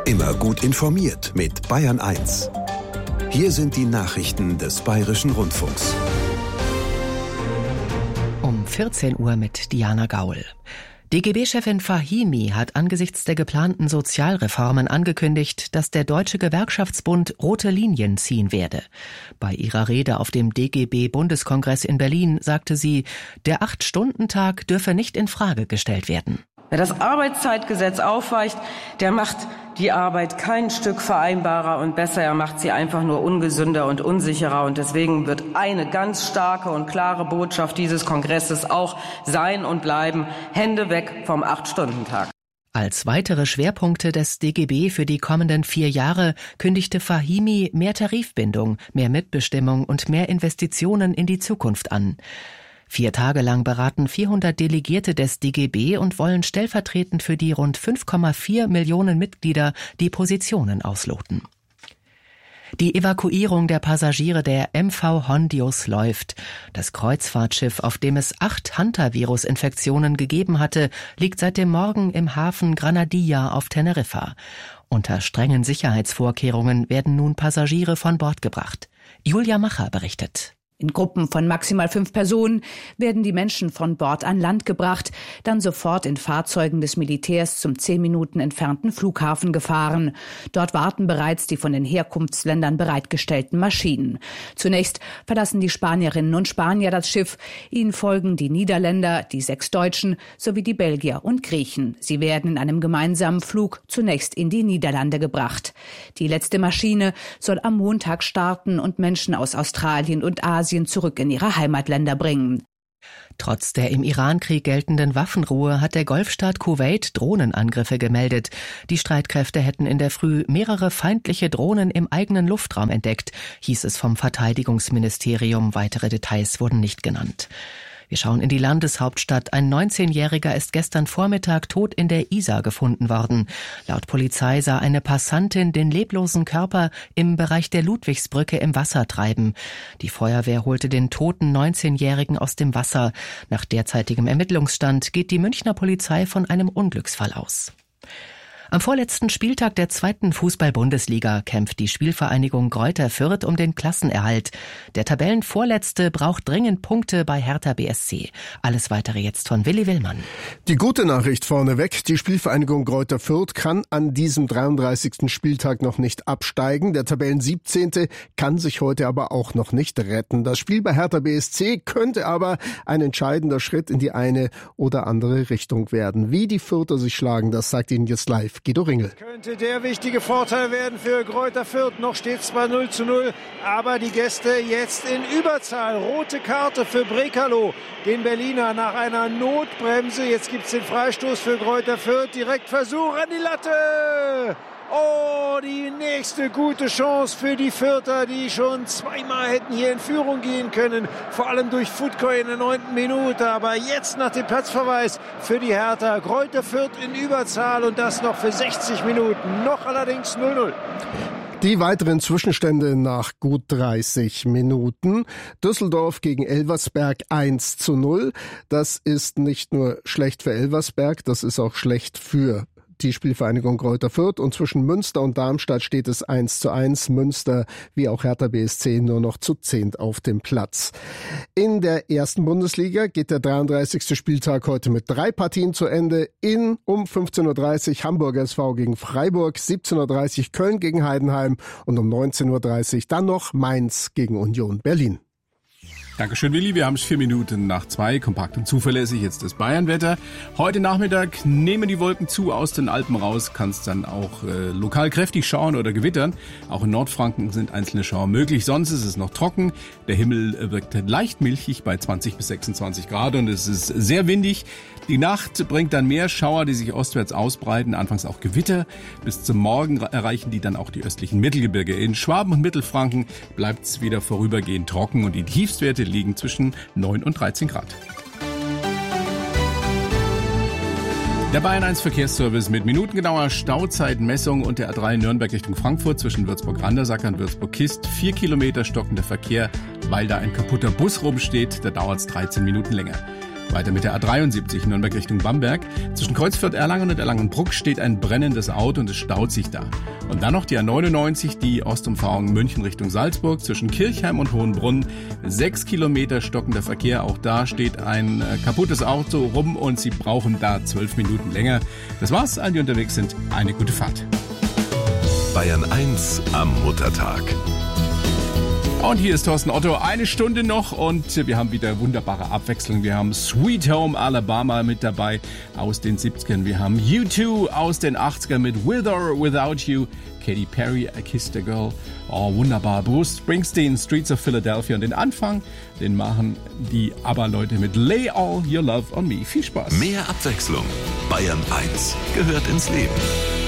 Immer gut informiert mit Bayern 1. Hier sind die Nachrichten des Bayerischen Rundfunks. Um 14 Uhr mit Diana Gaul. DGB-Chefin Fahimi hat angesichts der geplanten Sozialreformen angekündigt, dass der Deutsche Gewerkschaftsbund rote Linien ziehen werde. Bei ihrer Rede auf dem DGB-Bundeskongress in Berlin sagte sie, der 8-Stunden-Tag dürfe nicht in Frage gestellt werden. Wer das Arbeitszeitgesetz aufweicht, der macht die Arbeit kein Stück vereinbarer und besser, er macht sie einfach nur ungesünder und unsicherer. Und deswegen wird eine ganz starke und klare Botschaft dieses Kongresses auch sein und bleiben: Hände weg vom 8-Stunden-Tag. Als weitere Schwerpunkte des DGB für die kommenden 4 Jahre kündigte Fahimi mehr Tarifbindung, mehr Mitbestimmung und mehr Investitionen in die Zukunft an. 4 Tage lang beraten 400 Delegierte des DGB und wollen stellvertretend für die rund 5,4 Millionen Mitglieder die Positionen ausloten. Die Evakuierung der Passagiere der MV Hondius läuft. Das Kreuzfahrtschiff, auf dem es 8 Hantavirus-Infektionen gegeben hatte, liegt seit dem Morgen im Hafen Granadilla auf Teneriffa. Unter strengen Sicherheitsvorkehrungen werden nun Passagiere von Bord gebracht. Julia Macher berichtet. In Gruppen von maximal 5 Personen werden die Menschen von Bord an Land gebracht, dann sofort in Fahrzeugen des Militärs zum 10 Minuten entfernten Flughafen gefahren. Dort warten bereits die von den Herkunftsländern bereitgestellten Maschinen. Zunächst verlassen die Spanierinnen und Spanier das Schiff. Ihnen folgen die Niederländer, die 6 Deutschen sowie die Belgier und Griechen. Sie werden in einem gemeinsamen Flug zunächst in die Niederlande gebracht. Die letzte Maschine soll am Montag starten und Menschen aus Australien und Asien zurück in ihre Heimatländer bringen. Trotz der im Irankrieg geltenden Waffenruhe hat der Golfstaat Kuwait Drohnenangriffe gemeldet. Die Streitkräfte hätten in der Früh mehrere feindliche Drohnen im eigenen Luftraum entdeckt, hieß es vom Verteidigungsministerium. Weitere Details wurden nicht genannt. Wir schauen in die Landeshauptstadt. Ein 19-Jähriger ist gestern Vormittag tot in der Isar gefunden worden. Laut Polizei sah eine Passantin den leblosen Körper im Bereich der Ludwigsbrücke im Wasser treiben. Die Feuerwehr holte den toten 19-Jährigen aus dem Wasser. Nach derzeitigem Ermittlungsstand geht die Münchner Polizei von einem Unglücksfall aus. Am vorletzten Spieltag der 2. Fußball-Bundesliga kämpft die Spielvereinigung Greuther Fürth um den Klassenerhalt. Der Tabellenvorletzte braucht dringend Punkte bei Hertha BSC. Alles Weitere jetzt von Willi Willmann. Die gute Nachricht vorneweg: Die Spielvereinigung Greuther Fürth kann an diesem 33. Spieltag noch nicht absteigen. Der Tabellen 17. kann sich heute aber auch noch nicht retten. Das Spiel bei Hertha BSC könnte aber ein entscheidender Schritt in die eine oder andere Richtung werden. Wie die Fürther sich schlagen, das sagt Ihnen jetzt live Guido Ringel. Könnte der wichtige Vorteil werden für Greuther Fürth. Noch steht es zwar 0:0, aber die Gäste jetzt in Überzahl. Rote Karte für Brekalo, den Berliner, nach einer Notbremse. Jetzt gibt es den Freistoß für Greuther Fürth. Direkt Versuch an die Latte. Oh, die nächste gute Chance für die Fürther, die schon 2-mal hätten hier in Führung gehen können. Vor allem durch Futkoy in der 9. Minute. Aber jetzt nach dem Platzverweis für die Hertha. Greuther Fürth in Überzahl und das noch für 60 Minuten. Noch allerdings 0:0. Die weiteren Zwischenstände nach gut 30 Minuten. Düsseldorf gegen Elversberg 1:0. Das ist nicht nur schlecht für Elversberg, das ist auch schlecht für die Spielvereinigung Greuther Fürth. Und zwischen Münster und Darmstadt steht es 1:1. Münster wie auch Hertha BSC nur noch zu 10 auf dem Platz. In der 1. Bundesliga geht der 33. Spieltag heute mit 3 Partien zu Ende. Um 15:30 Uhr Hamburger SV gegen Freiburg, 17:30 Uhr Köln gegen Heidenheim und um 19:30 Uhr dann noch Mainz gegen Union Berlin. Dankeschön, Willi. Wir haben es 4 Minuten nach 2. Kompakt und zuverlässig. Jetzt das Bayernwetter. Heute Nachmittag nehmen die Wolken zu aus den Alpen raus. Kann es dann auch lokal kräftig schauern oder gewittern. Auch in Nordfranken sind einzelne Schauer möglich. Sonst ist es noch trocken. Der Himmel wirkt leicht milchig bei 20 bis 26 Grad und es ist sehr windig. Die Nacht bringt dann mehr Schauer, die sich ostwärts ausbreiten. Anfangs auch Gewitter. Bis zum Morgen erreichen die dann auch die östlichen Mittelgebirge. In Schwaben und Mittelfranken bleibt es wieder vorübergehend trocken und die Tiefstwerte liegen zwischen 9 und 13 Grad. Der Bayern 1 Verkehrsservice mit minutengenauer Stauzeitmessung und der A3 Nürnberg Richtung Frankfurt zwischen Würzburg-Randersacker und Würzburg-Kist. 4 Kilometer stockender Verkehr, weil da ein kaputter Bus rumsteht. Da dauert es 13 Minuten länger. Weiter mit der A73 Nürnberg Richtung Bamberg. Zwischen Kreuzfeld Erlangen und Erlangen-Bruck steht ein brennendes Auto und es staut sich da. Und dann noch die A99, die Ostumfahrung München Richtung Salzburg zwischen Kirchheim und Hohenbrunn. 6 Kilometer stockender Verkehr. Auch da steht ein kaputtes Auto rum und Sie brauchen da 12 Minuten länger. Das war's. Allen, die unterwegs sind, eine gute Fahrt. Bayern 1 am Muttertag. Und hier ist Thorsten Otto, eine Stunde noch und wir haben wieder wunderbare Abwechslung. Wir haben Sweet Home Alabama mit dabei aus den 70ern. Wir haben U2 aus den 80ern mit With or Without You. Katy Perry, I Kissed a Girl. Oh, wunderbar. Bruce Springsteen, Streets of Philadelphia. Und den Anfang, den machen die ABBA-Leute mit Lay All Your Love on Me. Viel Spaß. Mehr Abwechslung. Bayern 1 gehört ins Leben.